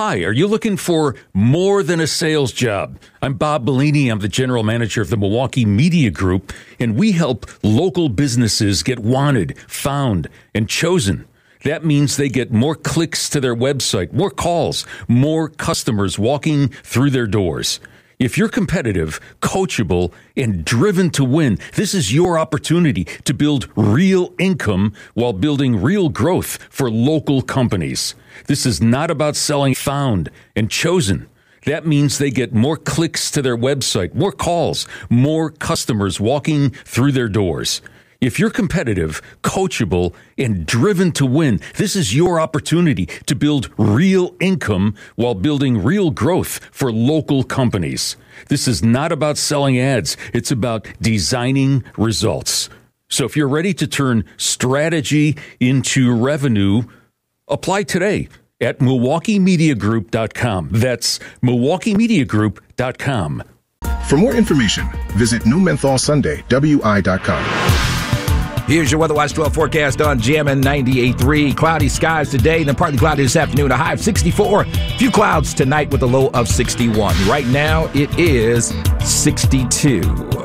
Hi, are you looking for more than a sales job? I'm Bob Bellini. I'm the general manager of the Milwaukee Media Group, and we help local businesses get wanted, found, and chosen. That means they get more clicks to their website, more calls, more customers walking through their doors. If you're competitive, coachable, and driven to win, this is your opportunity to build real income while building real growth for local companies. This is not about selling found and chosen. That means they get more clicks to their website, more calls, more customers walking through their doors. If you're competitive, coachable, and driven to win, this is your opportunity to build real income while building real growth for local companies. This is not about selling ads. It's about designing results. So if you're ready to turn strategy into revenue, apply today at MilwaukeeMediaGroup.com. That's MilwaukeeMediaGroup.com. For more information, visit NewMentholSundayWI.com. Here's your Weather Watch 12 forecast on Jammin' 98.3. Cloudy skies today, then partly cloudy this afternoon. A high of 64. Few clouds tonight with a low of 61. Right now, it is 62.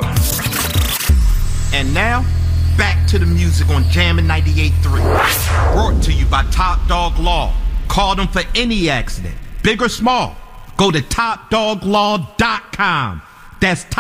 And now, back to the music on Jammin' 98.3. Brought to you by Top Dog Law. Call them for any accident, big or small. Go to TopDogLaw.com. That's